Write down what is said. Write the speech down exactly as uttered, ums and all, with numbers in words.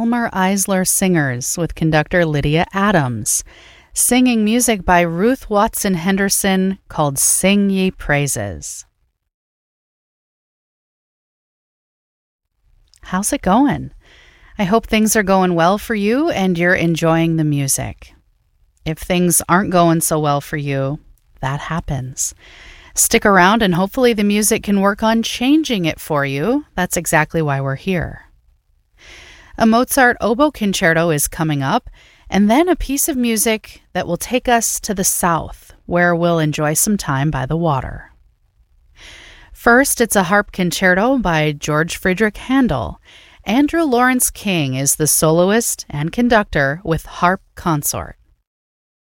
Wilmer Eisler Singers with conductor Lydia Adams, singing music by Ruth Watson Henderson called Sing Ye Praises. How's it going? I hope things are going well for you and you're enjoying the music. If things aren't going so well for you, that happens. Stick around and hopefully the music can work on changing it for you. That's exactly why we're here. A Mozart oboe concerto is coming up, and then a piece of music that will take us to the south, where we'll enjoy some time by the water. First, it's a harp concerto by George Friedrich Handel. Andrew Lawrence King is the soloist and conductor with Harp Consort.